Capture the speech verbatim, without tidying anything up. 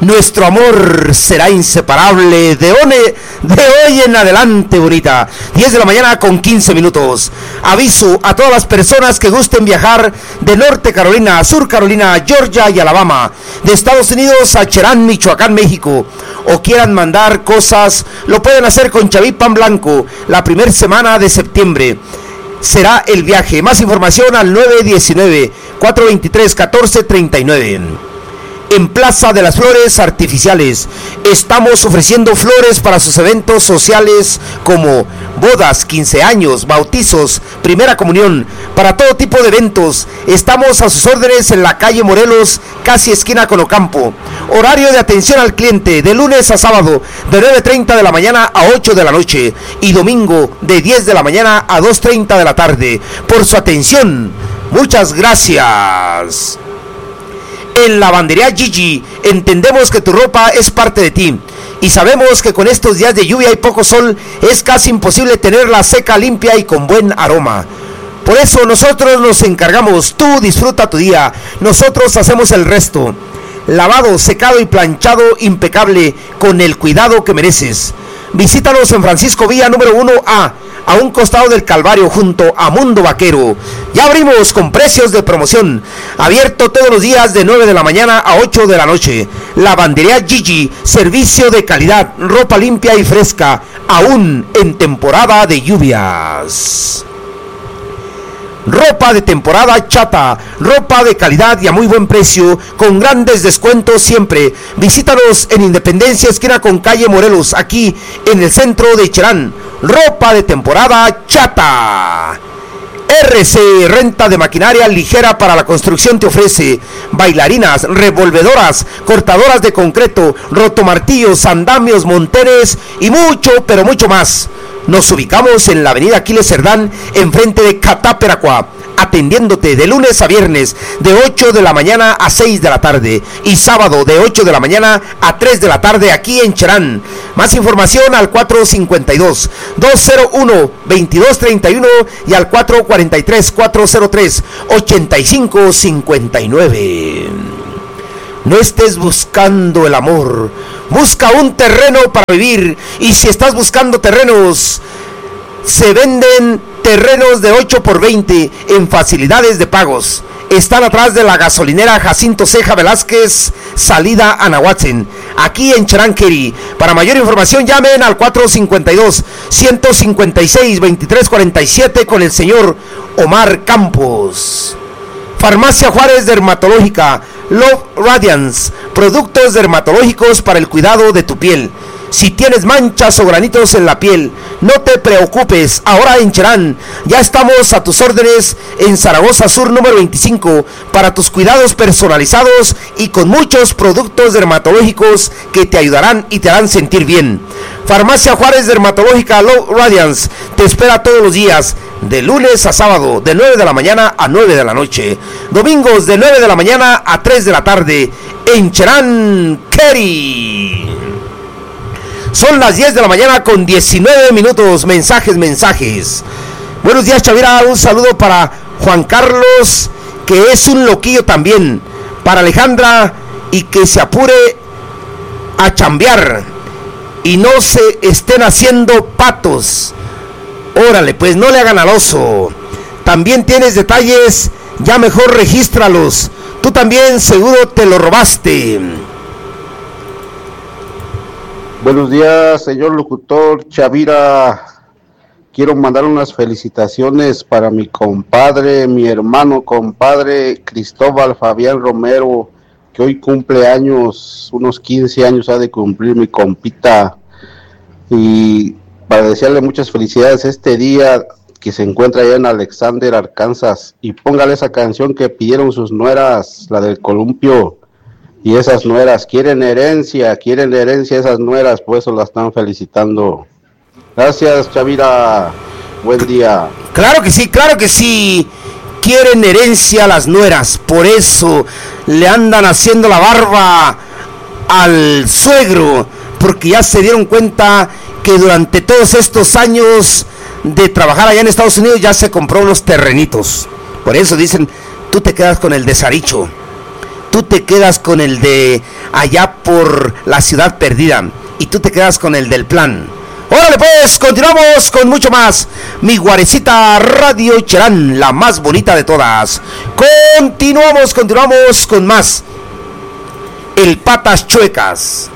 Nuestro amor será inseparable de, one, de hoy en adelante, bonita. diez de la mañana con quince minutos. Aviso a todas las personas que gusten viajar de Norte Carolina, Sur Carolina, Georgia y Alabama, de Estados Unidos a Cherán, Michoacán, México, o quieran mandar cosas, lo pueden hacer con Chaví Pan Blanco la primera semana de septiembre. Será el viaje. Más información al nueve diecinueve, cuatrocientos veintitrés, catorce treinta y nueve. En Plaza de las Flores Artificiales estamos ofreciendo flores para sus eventos sociales como bodas, quince años, bautizos, primera comunión, para todo tipo de eventos. Estamos a sus órdenes en la calle Morelos, casi esquina con Ocampo. Horario de atención al cliente de lunes a sábado de nueve treinta de la mañana a ocho de la noche y domingo de diez de la mañana a dos treinta de la tarde. Por su atención, muchas gracias. En Lavandería Gigi entendemos que tu ropa es parte de ti y sabemos que con estos días de lluvia y poco sol es casi imposible tenerla seca, limpia y con buen aroma. Por eso nosotros nos encargamos, tú disfruta tu día, nosotros hacemos el resto. Lavado, secado y planchado impecable con el cuidado que mereces. Visítanos en Francisco Villa número uno A, a un costado del Calvario, junto a Mundo Vaquero. Ya abrimos con precios de promoción, abierto todos los días de nueve de la mañana a ocho de la noche. Lavandería Gigi, servicio de calidad, ropa limpia y fresca, aún en temporada de lluvias. Ropa de temporada Chata, ropa de calidad y a muy buen precio, con grandes descuentos siempre. Visítanos en Independencia, esquina con calle Morelos, aquí en el centro de Cherán. Ropa de temporada Chata. R C, renta de maquinaria ligera para la construcción, te ofrece bailarinas, revolvedoras, cortadoras de concreto, rotomartillos, andamios, monteres y mucho, pero mucho más. Nos ubicamos en la avenida Aquiles Cerdán, enfrente de Cataperacua, atendiéndote de lunes a viernes de ocho de la mañana a seis de la tarde y sábado de ocho de la mañana a tres de la tarde aquí en Cherán. Más información al cuatro cinco dos, dos cero uno, veintidós treinta y uno y al cuatro cuatro tres, cuatro cero tres, ocho cinco cinco nueve. No estés buscando el amor, busca un terreno para vivir. Y si estás buscando terrenos, se venden terrenos de ocho por veinte en facilidades de pagos. Están atrás de la gasolinera Jacinto Ceja Velázquez, salida a Nahuatzen, aquí en Cheranqueri. Para mayor información llamen al cuatro cinco dos, uno cinco seis, veintitrés cuarenta y siete con el señor Omar Campos. Farmacia Juárez Dermatológica, Love Radiance, productos dermatológicos para el cuidado de tu piel. Si tienes manchas o granitos en la piel, no te preocupes, ahora en Cherán ya estamos a tus órdenes en Zaragoza Sur número veinticinco para tus cuidados personalizados y con muchos productos dermatológicos que te ayudarán y te harán sentir bien. Farmacia Juárez Dermatológica Love Radiance te espera todos los días, de lunes a sábado, de nueve de la mañana a nueve de la noche. Domingos de nueve de la mañana a tres de la tarde en Cherán, Kerry. Son las diez de la mañana con diecinueve minutos. Mensajes, mensajes. Buenos días, Chavira. Un saludo para Juan Carlos, que es un loquillo también. Para Alejandra, y que se apure a chambear y no se estén haciendo patos. Órale, pues no le hagan al oso. También tienes detalles, ya mejor regístralos. Tú también seguro te lo robaste. Buenos días, señor locutor Chavira. Quiero mandar unas felicitaciones para mi compadre, mi hermano compadre Cristóbal Fabián Romero, que hoy cumple años, unos quince años ha de cumplir mi compita. Y para desearle muchas felicidades este día, que se encuentra allá en Alexander, Arkansas. Y póngale esa canción que pidieron sus nueras, la del columpio. Y esas nueras quieren herencia, quieren herencia esas nueras, por eso la están felicitando. Gracias, Chavira. Buen día. Claro que sí, claro que sí. Quieren herencia las nueras, por eso le andan haciendo la barba al suegro, porque ya se dieron cuenta que durante todos estos años de trabajar allá en Estados Unidos ya se compró unos terrenitos. Por eso dicen, tú te quedas con el desaricho. tú te quedas con el de allá por la ciudad perdida y tú te quedas con el del plan. Órale pues, continuamos con mucho más. Mi Guarecita Radio Cherán, la más bonita de todas. Continuamos, continuamos con más. El Patas Chuecas.